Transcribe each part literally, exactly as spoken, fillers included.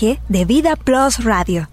mensaje de Vida Plus Radio.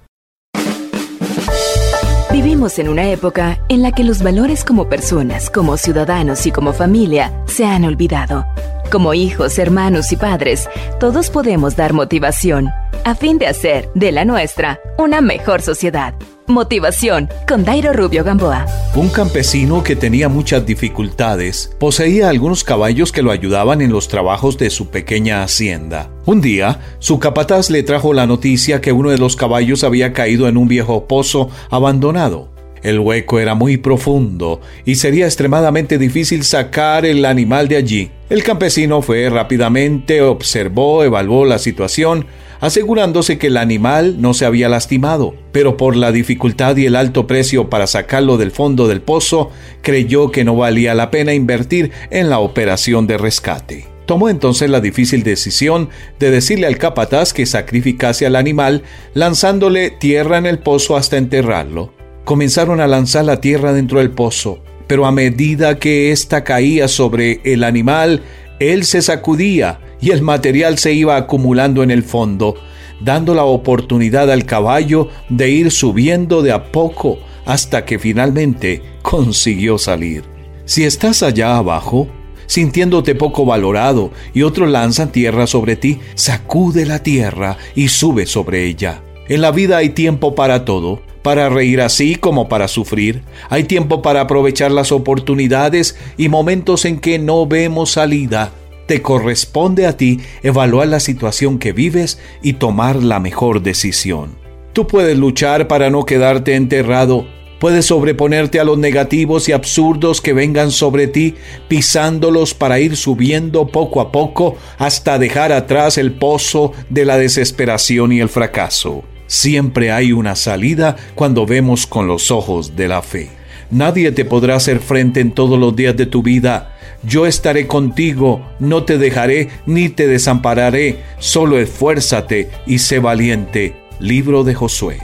Vivimos en una época en la que los valores como personas, como ciudadanos y como familia se han olvidado. Como hijos, hermanos y padres, todos podemos dar motivación a fin de hacer de la nuestra una mejor sociedad. Motivación con Dairo Rubio Gamboa. Un campesino que tenía muchas dificultades poseía algunos caballos que lo ayudaban en los trabajos de su pequeña hacienda. Un día, su capataz le trajo la noticia que uno de los caballos había caído en un viejo pozo abandonado. El hueco era muy profundo y sería extremadamente difícil sacar el animal de allí. El campesino fue rápidamente, observó, evaluó la situación, asegurándose que el animal no se había lastimado, pero por la dificultad y el alto precio para sacarlo del fondo del pozo, creyó que no valía la pena invertir en la operación de rescate. Tomó entonces la difícil decisión de decirle al capataz que sacrificase al animal, lanzándole tierra en el pozo hasta enterrarlo. Comenzaron a lanzar la tierra dentro del pozo, pero a medida que ésta caía sobre el animal, él se sacudía y el material se iba acumulando en el fondo, dando la oportunidad al caballo de ir subiendo de a poco hasta que finalmente consiguió salir. Si estás allá abajo, sintiéndote poco valorado y otros lanzan tierra sobre ti, sacude la tierra y sube sobre ella. En la vida hay tiempo para todo, para reír así como para sufrir. Hay tiempo para aprovechar las oportunidades y momentos en que no vemos salida. Te corresponde a ti evaluar la situación que vives y tomar la mejor decisión. Tú puedes luchar para no quedarte enterrado. Puedes sobreponerte a los negativos y absurdos que vengan sobre ti, pisándolos para ir subiendo poco a poco hasta dejar atrás el pozo de la desesperación y el fracaso. Siempre hay una salida cuando vemos con los ojos de la fe. Nadie te podrá hacer frente en todos los días de tu vida. Yo estaré contigo, no te dejaré ni te desampararé. Solo esfuérzate y sé valiente. Libro de Josué.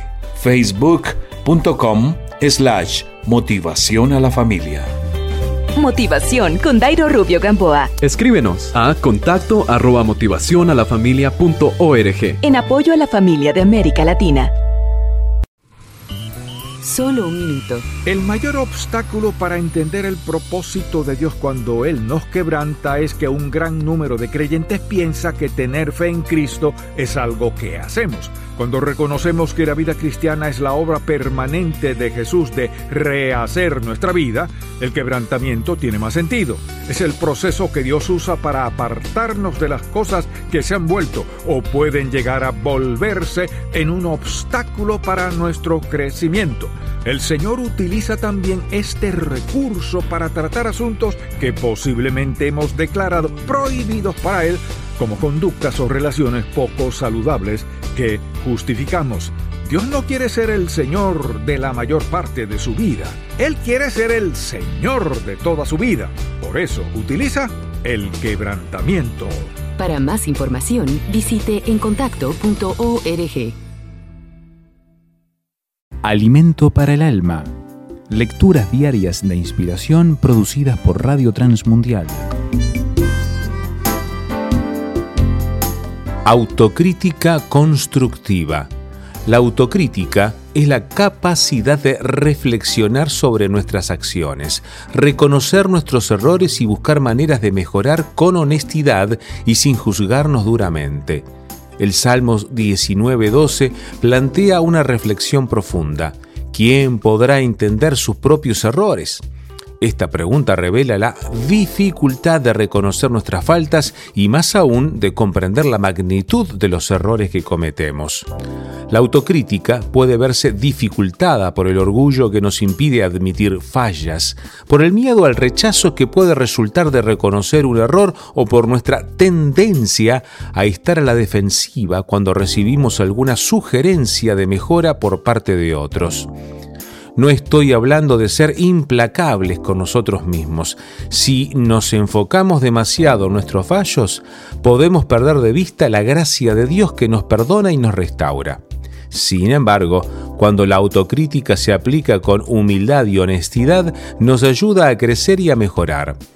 Facebook.com slash motivación a la familia. Motivación con Dairo Rubio Gamboa. Escríbenos a contacto arroba motivación a la familia punto org. En apoyo a la familia de América Latina. Solo un minuto. El mayor obstáculo para entender el propósito de Dios cuando Él nos quebranta es que un gran número de creyentes piensa que tener fe en Cristo es algo que hacemos. Cuando reconocemos que la vida cristiana es la obra permanente de Jesús de rehacer nuestra vida, el quebrantamiento tiene más sentido. Es el proceso que Dios usa para apartarnos de las cosas que se han vuelto o pueden llegar a volverse en un obstáculo para nuestro crecimiento. El Señor utiliza también este recurso para tratar asuntos que posiblemente hemos declarado prohibidos para Él, como conductas o relaciones poco saludables que justificamos. Dios no quiere ser el Señor de la mayor parte de su vida. Él quiere ser el Señor de toda su vida. Por eso utiliza el quebrantamiento. Para más información, visite encontacto punto org. Alimento para el alma. Lecturas diarias de inspiración producidas por Radio Transmundial. Autocrítica constructiva. La autocrítica es la capacidad de reflexionar sobre nuestras acciones, reconocer nuestros errores y buscar maneras de mejorar con honestidad y sin juzgarnos duramente. El Salmo diecinueve doce plantea una reflexión profunda. ¿Quién podrá entender sus propios errores? Esta pregunta revela la dificultad de reconocer nuestras faltas y más aún de comprender la magnitud de los errores que cometemos. La autocrítica puede verse dificultada por el orgullo que nos impide admitir fallas, por el miedo al rechazo que puede resultar de reconocer un error o por nuestra tendencia a estar a la defensiva cuando recibimos alguna sugerencia de mejora por parte de otros. No estoy hablando de ser implacables con nosotros mismos. Si nos enfocamos demasiado en nuestros fallos, podemos perder de vista la gracia de Dios que nos perdona y nos restaura. Sin embargo, cuando la autocrítica se aplica con humildad y honestidad, nos ayuda a crecer y a mejorar.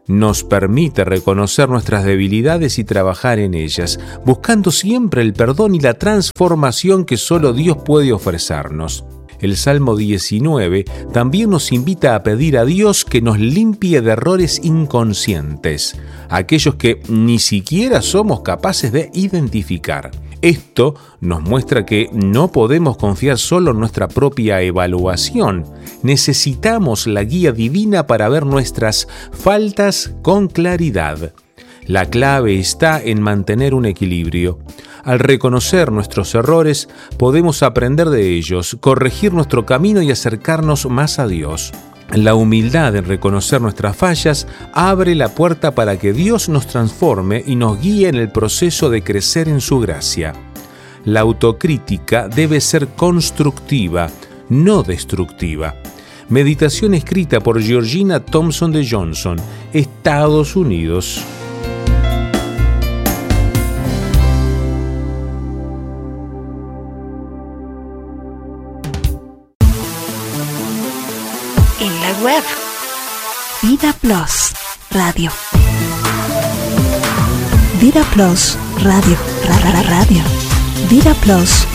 nos permite reconocer nuestras debilidades y trabajar en ellas, buscando siempre el perdón y la transformación que solo Dios puede ofrecernos. El Salmo diecinueve también nos invita a pedir a Dios que nos limpie de errores inconscientes, aquellos que ni siquiera somos capaces de identificar. Esto nos muestra que no podemos confiar solo en nuestra propia evaluación. Necesitamos la guía divina para ver nuestras faltas con claridad. La clave está en mantener un equilibrio. Al reconocer nuestros errores, podemos aprender de ellos, corregir nuestro camino y acercarnos más a Dios. La humildad en reconocer nuestras fallas abre la puerta para que Dios nos transforme y nos guíe en el proceso de crecer en su gracia. La autocrítica debe ser constructiva, no destructiva. Meditación escrita por Georgina Thompson de Johnson, Estados Unidos. En la web Vida Plus Radio. Vida Plus Radio. Ra, ra, radio. vida plus